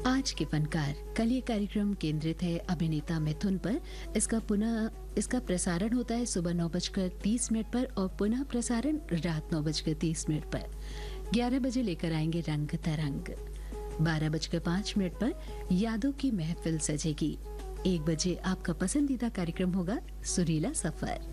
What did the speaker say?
आज के फनकार। कल ये कार्यक्रम केंद्रित है अभिनेता मिथुन पर। इसका प्रसारण होता है सुबह 9:30 पर और पुनः प्रसारण रात 9:30 पर। 11 बजे लेकर आएंगे रंग तरंग। 12:05 पर यादों की महफिल सजेगी। 1 बजे आपका पसंदीदा कार्यक्रम होगा सुरीला सफर।